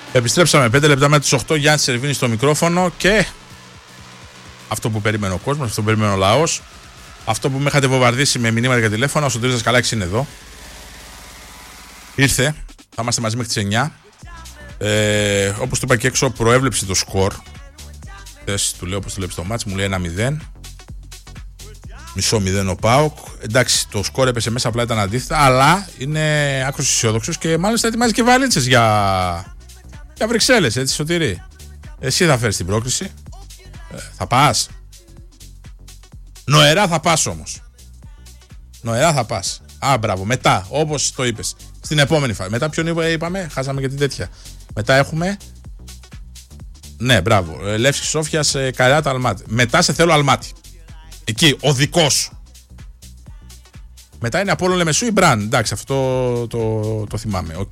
Επιστρέψαμε 5 λεπτά μετά τις 8. Γιάννης Σερβίνης στο μικρόφωνο και αυτό που περίμενε ο κόσμος, αυτό που περίμενε ο λαός, αυτό που με είχατε βομβαρδίσει με μηνύματα και τηλέφωνα. Ο Σωτήρης Δασκαλάκης είναι εδώ. Ήρθε, θα είμαστε μαζί μέχρι τις 9. Όπως του είπα και έξω, προέβλεψε το σκορ. Του λέω πώς το βλέπεις το μάτς, μου λέει 1-0. Μισό 0 ο ΠΑΟΚ. Εντάξει, το σκορ έπεσε μέσα, απλά ήταν αντίθετα, αλλά είναι άκρως αισιόδοξος και μάλιστα ετοιμάζει και βαλίτσες για Βρυξέλλες, έτσι Σωτήρη. Εσύ θα φέρεις την πρόκριση. Θα πας. Νοερά θα πας όμως. Νοερά θα πας. Μπράβο, μετά, όπως το είπες. Στην επόμενη φάση. Μετά ποιον είπαμε, χάσαμε και την τέτοια. Μετά έχουμε. Ναι, μπράβο. Λεύσκη Σόφιας, Καριάτα, Αλμάτι. Μετά σε θέλω Αλμάτι. Εκεί, ο δικός σου. Μετά είναι Απόλλων Λεμεσού ή Μπραν. Εντάξει, αυτό το θυμάμαι. Οκ.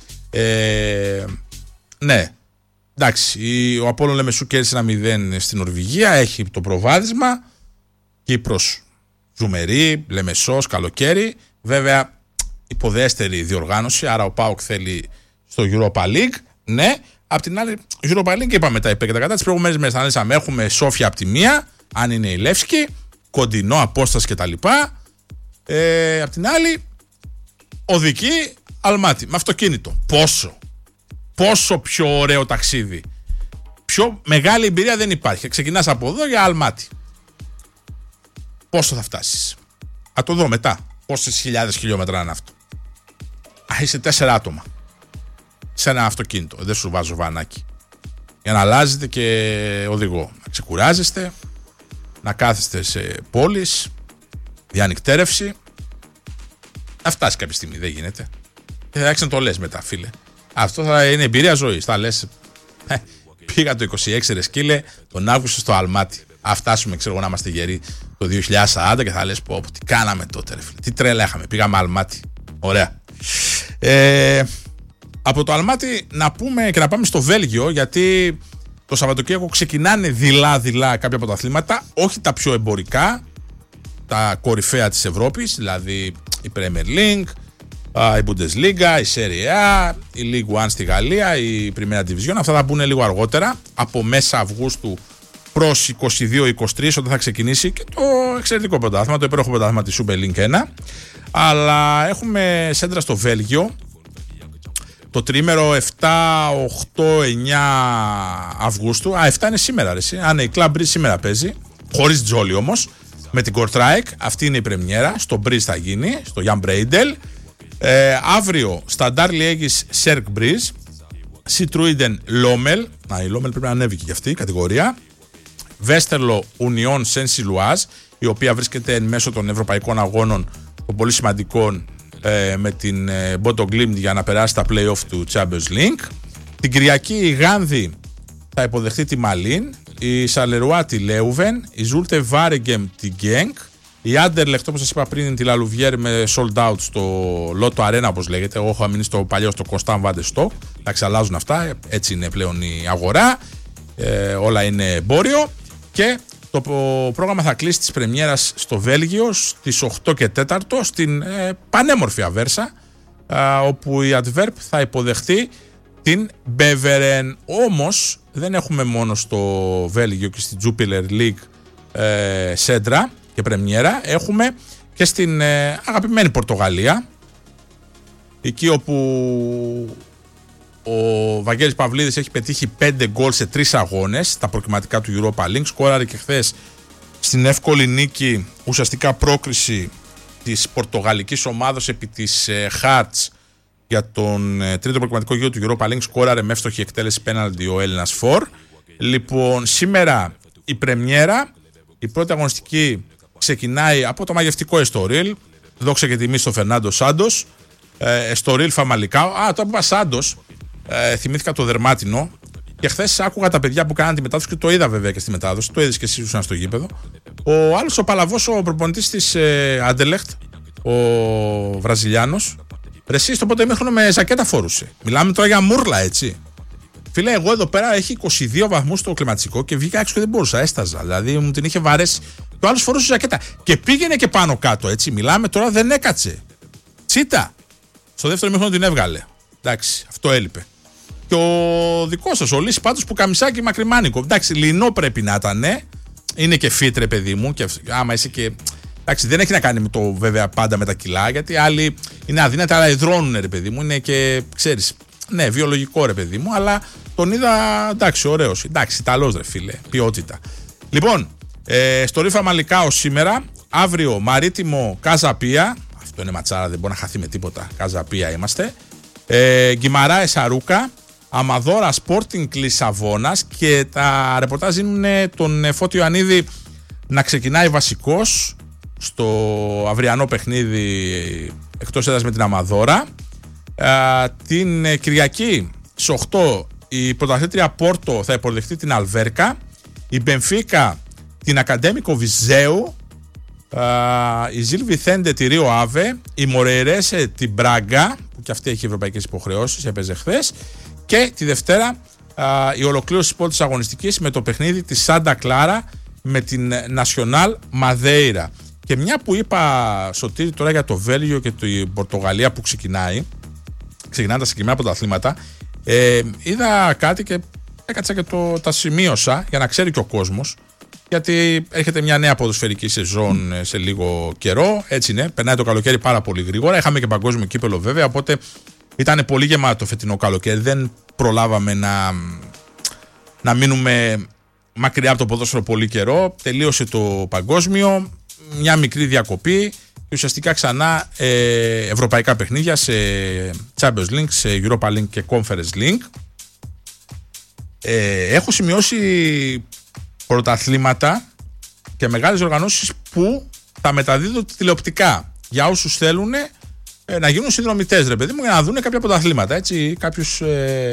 Ναι. Εντάξει, ο Απόλλων Λεμεσού κέρδισε 1-0 στην Νορβηγία. Έχει το προβάδισμα. Κύπρος, Ζουμερή, Λεμεσός, καλοκαίρι. Βέβαια, υποδέστερη διοργάνωση. Άρα ο ΠΑΟΚ θέλει στο Europa League. Ναι. Απ' την άλλη, Europa League είπαμε τα υπέρ και τα κατά. Τις προηγούμενες μέρες αναλύσαμε. Έχουμε Σόφια απ' τη μία, αν είναι η Λεύσκη, κοντινό, απόσταση κτλ. Απ' την άλλη, οδική, Αλμάτι, με αυτοκίνητο. Πόσο πιο ωραίο ταξίδι. Πιο μεγάλη εμπειρία δεν υπάρχει. Ξεκινάς από εδώ για Αλμάτι. Πόσο θα φτάσεις? Θα το δω μετά. Πόσες χιλιάδες χιλιόμετρα είναι αυτό. Είσαι 4 άτομα σε ένα αυτοκίνητο. Δεν σου βάζω βανάκι. Για να αλλάζετε και οδηγό. Να ξεκουράζεστε, να κάθεστε σε πόλεις, διανυκτέρευση. Να φτάσει κάποια στιγμή, δεν γίνεται. Και θα άξουν το λες μετά, φίλε. Αυτό θα είναι εμπειρία ζωής. Θα λες, πήγα το 26 ρε σκύλε, τον Αύγουστο στο Αλμάτι. Α φτάσουμε, ξέρω εγώ, να είμαστε γεροί το 2040 και θα λες, πω, τι κάναμε τότε, ρε φίλε. Τι τρέλα είχαμε, πήγαμε Αλμάτι. Ωραία. Από το Αλμάτι να πούμε και να πάμε στο Βέλγιο, γιατί το Σαββατοκύριακο ξεκινάνε δειλά-δειλά κάποια από τα αθλήματα, όχι τα πιο εμπορικά, τα κορυφαία της Ευρώπης, δηλαδή η Premier League, η Bundesliga, η Serie A, η League One στη Γαλλία, η Primera Division. Αυτά θα μπουν λίγο αργότερα, από μέσα Αυγούστου προς 22-23, όταν θα ξεκινήσει και το εξαιρετικό πρωτάθλημα, το υπέροχο πρωτάθλημα της Super League 1. Αλλά έχουμε σέντρα στο Βέλγιο. Το τρίμερο 7, 8, 9 Αυγούστου. 7 είναι σήμερα, ρε. Ναι, η Club Bridge σήμερα παίζει. Χωρίς τζόλι όμως. Με την Kortrijk. Αυτή είναι η πρεμιέρα. Στο Bridge θα γίνει. Στο Jan Breidel. Αύριο Standard Liège Cercle Bridge. Citroën Lommel. Η Lommel πρέπει να ανέβει και αυτή η κατηγορία. Westerlo Union Saint-Gilloise, η οποία βρίσκεται εν μέσω των ευρωπαϊκών αγώνων των πολύ σημαντικών, με την Bodo Glimt για να περάσει τα play-off του Champions League. Την Κυριακή η Γάνδη θα υποδεχτεί τη Μαλίν, η Σαλερουά τη Λέουβεν, η Ζούλτε Βάρεγκεμ τη Γκένκ, η Άντερλεχτ, όπως σας είπα πριν, τη Λαλουβιέρ με sold out στο Lotto Arena, όπως λέγεται. Εγώ έχω μείνει στο παλιό, στο Constant Vade Stock. Τα ξαλάζουν αυτά, έτσι είναι πλέον η αγορά. Όλα είναι εμπόριο. Και το πρόγραμμα θα κλείσει της πρεμιέρας στο Βέλγιο στις 8 και 4 στην πανέμορφη Αβέρσα, όπου η Adverb θα υποδεχτεί την Beveren. Όμως δεν έχουμε μόνο στο Βέλγιο και στη Jupiler League σέντρα και πρεμιέρα, έχουμε και στην αγαπημένη Πορτογαλία, εκεί όπου ο Βαγγέλης Παυλίδης έχει πετύχει 5 γκολ σε 3 αγώνες, τα προκριματικά του Europa League. Σκόραρε και χθες στην εύκολη νίκη, ουσιαστικά πρόκριση της πορτογαλικής ομάδας επί της Hearts για τον τρίτο προκριματικό γύρο του Europa League. Σκόραρε με εύστοχη εκτέλεση πέναλτι ο Έλληνας Φορ. Λοιπόν, σήμερα η πρεμιέρα, η πρώτη αγωνιστική ξεκινάει από το μαγευτικό Εστορίλ. Δόξα και τιμή στο Φερνάντο Σάντος. Εστορίλ Φαμαλικάο. Τώρα που είπα Σάντος, θυμήθηκα το δερμάτινο. Και χθες άκουγα τα παιδιά που κάναν τη μετάδοση και το είδα βέβαια και στη μετάδοση. Το είδες και εσύ ήσουν στο γήπεδο. Ο άλλος ο Παλαβός, ο προπονητής της Anderlecht, ο Βραζιλιάνος, εσύ στο πρώτο ημίχρονο με ζακέτα φορούσε. Μιλάμε τώρα για μούρλα, έτσι. Φίλε, εγώ εδώ πέρα έχει 22 βαθμούς στο κλιματιστικό και βγήκα έξω και δεν μπορούσα, έσταζα. Δηλαδή μου την είχε βαρέσει. Το άλλος φορούσε ζακέτα και πήγαινε και πάνω κάτω, έτσι. Μιλάμε τώρα, δεν έκατσε. Τσίτα. Στο δεύτερο ημίχρονο την έβγαλε. Εντάξει, αυτό έλειπε. Και ο δικός σας, ο Λύση πάντως που καμισάκι μακριμάνικο. Εντάξει, λινό πρέπει να ήταν. Είναι και fit, ρε παιδί μου. Και άμα είσαι και. Εντάξει, δεν έχει να κάνει με το βέβαια πάντα με τα κιλά, γιατί άλλοι είναι αδύνατοι, αλλά υδρώνουν, ρε παιδί μου. Είναι και, ξέρεις, ναι, βιολογικό, ρε παιδί μου, αλλά τον είδα, εντάξει, ωραίος. Εντάξει, Ιταλός, ρε φίλε, ποιότητα. Λοιπόν, στο Ρήφα Μαλικάο σήμερα, αύριο Μαρίτιμο Καζαπία. Αυτό είναι ματσάρα, δεν μπορεί να χαθεί με τίποτα. Καζαπία είμαστε. Γκιμαράες Αρούκα. Αμαδόρα Sporting Λισαβόνας. Και τα ρεπορτάζ δίνουν τον Φώτη Ιωαννίδη να ξεκινάει βασικός στο αυριανό παιχνίδι εκτός έδρας με την Αμαδόρα. Την Κυριακή στις 8 η πρωταθλήτρια Πόρτο θα υποδεχτεί την Αλβέρκα. Η Μπενφίκα την Ακαντέμικο Βιζέου. Η Ζιλ Βιθέντε τη Ρίο Άβε. Η Μορεϊρέσε την Μπράγκα, που και αυτή έχει ευρωπαϊκές υποχρεώσεις, έπαιζε χθες. Και τη Δευτέρα η ολοκλήρωση της πρώτης αγωνιστικής με το παιχνίδι της Σάντα Κλάρα με την Νασιονάλ Μαδέιρα. Και μια που είπα, Σωτήρη, τώρα για το Βέλγιο και την Πορτογαλία που ξεκινάνε τα συγκεκριμένα πρωταθλήματα, είδα κάτι και έκατσα και τα σημείωσα για να ξέρει και ο κόσμος, γιατί έρχεται μια νέα ποδοσφαιρική σεζόν σε λίγο καιρό, έτσι είναι, περνάει το καλοκαίρι πάρα πολύ γρήγορα, είχαμε και παγκόσμιο κύπελο βέβαια, οπότε ήταν πολύ γεμάτο φετινό καλοκαίρι, δεν προλάβαμε να μείνουμε μακριά από το ποδόσφαιρο πολύ καιρό, τελείωσε το παγκόσμιο, μια μικρή διακοπή και ουσιαστικά ξανά ευρωπαϊκά παιχνίδια σε Champions League, σε Europa League και Conference League. Έχω σημειώσει πρωταθλήματα και μεγάλες οργανώσεις που θα μεταδίδονται τηλεοπτικά για όσους θέλουν να γίνουν συνδρομητές, ρε παιδί μου, για να δουν κάποια πρωταθλήματα, έτσι, κάποιους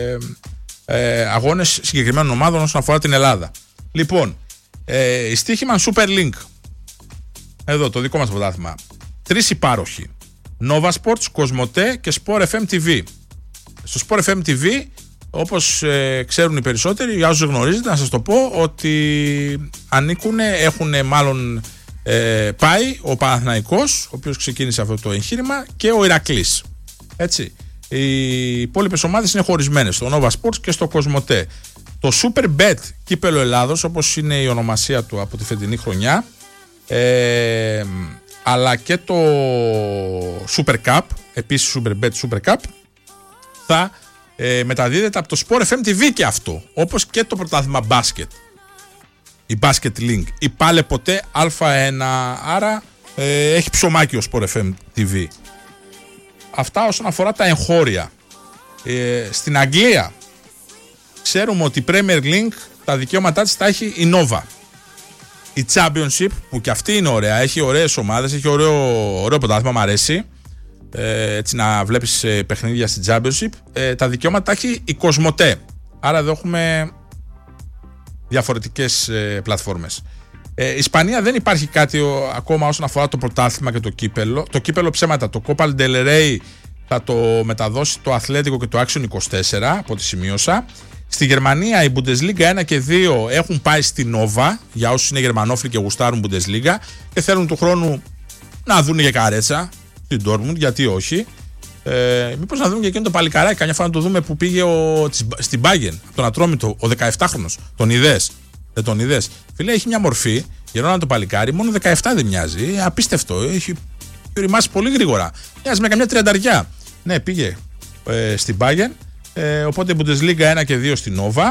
αγώνες συγκεκριμένων ομάδων όσον αφορά την Ελλάδα. Λοιπόν, η Στοίχημαν Super Link, εδώ το δικό μας πρωτάθλημα, 3 υπάροχοι, Nova Sports, Κοσμοτέ και Sport FM TV. Στο Sport FM TV, όπως ξέρουν οι περισσότεροι, για όσους γνωρίζετε, να σας το πω ότι έχουν μάλλον πάει ο Παναθηναϊκός, ο οποίος ξεκίνησε αυτό το εγχείρημα, και ο Ηρακλής. Έτσι. Οι υπόλοιπες ομάδες είναι χωρισμένες στο Nova Sports και στο Κοσμοτέ. Το Super Bet Κύπελλο Ελλάδος, όπως είναι η ονομασία του από τη φετινή χρονιά, αλλά και το Super Cup, επίσης Super Bet Super Cup, θα μεταδίδεται από το Sport FM TV και αυτό, όπως και το πρωτάθλημα μπάσκετ, η Basket Link, η Πάλε Ποτέ Α1, άρα έχει ψωμάκι ο Sport FM TV. Αυτά όσον αφορά τα εγχώρια. Στην Αγγλία ξέρουμε ότι η Premier League τα δικαιώματά της τα έχει η Nova. Η Championship, που και αυτή είναι ωραία, έχει ωραίες ομάδες, έχει ωραίο πρωτάθλημα, μου αρέσει, έτσι να βλέπεις παιχνίδια στην Championship. Τα δικαιώματα τα έχει η Κοσμοτέ, άρα εδώ έχουμε διαφορετικές πλατφόρμες. Ισπανία δεν υπάρχει κάτι ακόμα όσον αφορά το πρωτάθλημα και το κύπελλο. Το κύπελλο ψέματα, το Copa del Rey θα το μεταδώσει το Αθλέτικο και το Action 24, από ό,τι σημείωσα. Στη Γερμανία η Bundesliga 1 και 2 έχουν πάει στη Nova, για όσους είναι γερμανόφιλοι και γουστάρουν Bundesliga και θέλουν του χρόνου να δουν για καρέτσα στην Dortmund, γιατί όχι. Μήπως να δούμε και εκείνο το παλικαράκι, καμιά φορά να το δούμε που πήγε στην Bayern, τον Ατρόμητο, ο 17χρονος. Τον είδες? Δεν τον είδες? Φίλε, έχει μια μορφή, γερόνα το παλικάρι, μόνο 17 δεν μοιάζει. Απίστευτο, έχει ρημάσει πολύ γρήγορα. Μοιάζει με καμιά τριανταριά. Ναι, πήγε στην Bayern. Οπότε Bundesliga 1 και 2 στην Nova.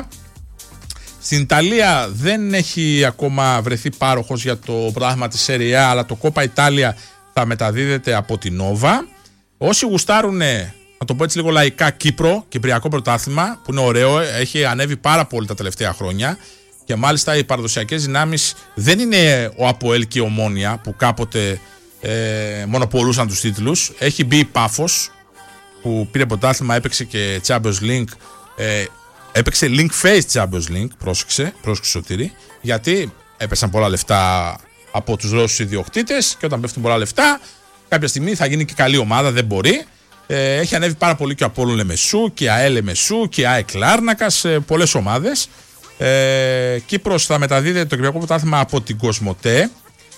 Στην Ιταλία δεν έχει ακόμα βρεθεί πάροχος για το πρωτάθλημα της Serie A, αλλά το Coppa Italia θα μεταδίδεται από την Nova. Όσοι γουστάρουν, να το πω έτσι λίγο λαϊκά, Κυπριακό πρωτάθλημα, που είναι ωραίο, έχει ανέβει πάρα πολύ τα τελευταία χρόνια και μάλιστα οι παραδοσιακές δυνάμεις δεν είναι ο ΑΠΟΕΛ και η Ομόνια που κάποτε μονοπολούσαν τους τίτλους. Έχει μπει η Πάφος που πήρε πρωτάθλημα, έπαιξε και Champions League, έπαιξε Link Face Champions League, πρόσεξε Σωτήρη, γιατί έπεσαν πολλά λεφτά από τους Ρώσους ιδιοκτήτες και όταν πέφτουν πολλά λεφτά κάποια στιγμή θα γίνει και καλή ομάδα, δεν μπορεί. Έχει ανέβει πάρα πολύ και ο Απόλλων Λεμεσού και ΑΕΛ Λεμεσού και ΑΕΚ Λάρνακας, πολλές ομάδες. Κύπρος θα μεταδίδεται το Κυπριακό πρωτάθλημα από την Κοσμοτέ.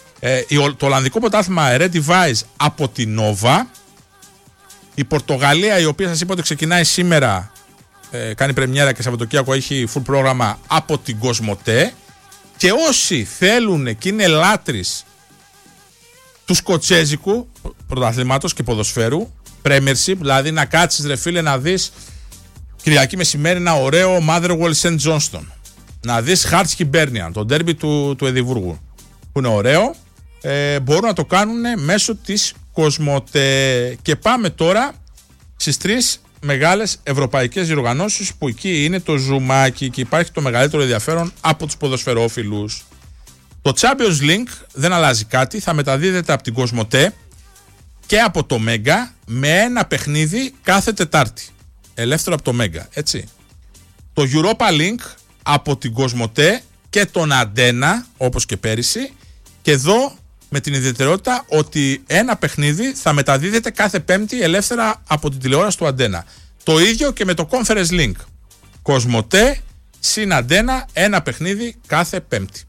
Το Ολλανδικό πρωτάθλημα Red Device από την Nova. Η Πορτογαλία, η οποία σας είπα ότι ξεκινάει σήμερα, κάνει πρεμιέρα και Σαββατοκύριακο έχει full πρόγραμμα από την Κοσμοτέ. Και όσοι θέλουν και είναι λάτρεις του σκοτσέζικου πρωταθλήματος και ποδοσφαίρου, Premiership, δηλαδή να κάτσεις ρε φίλε να δεις Κυριακή μεσημέρι ένα ωραίο Motherwell St. Johnstone, να δεις Hearts Hibernian, το ντέρμπι του Εδιμβούργου, που είναι ωραίο, μπορούν να το κάνουν μέσω της Κοσμοτέ. Και πάμε τώρα στις 3 μεγάλες ευρωπαϊκές διοργανώσεις που εκεί είναι το ζουμάκι και υπάρχει το μεγαλύτερο ενδιαφέρον από τους ποδοσφαιρόφιλους. Το Champions League δεν αλλάζει κάτι, θα μεταδίδεται από την Κοσμοτέ και από το Μέγκα με ένα παιχνίδι κάθε Τετάρτη. Ελεύθερο από το Μέγκα, έτσι. Το Europa League από την Κοσμοτέ και τον Αντένα, όπως και πέρυσι, και εδώ με την ιδιαιτερότητα ότι ένα παιχνίδι θα μεταδίδεται κάθε Πέμπτη ελεύθερα από την τηλεόραση του Αντένα. Το ίδιο και με το Conference Link. Κοσμοτέ συν Αντένα, ένα παιχνίδι κάθε Πέμπτη.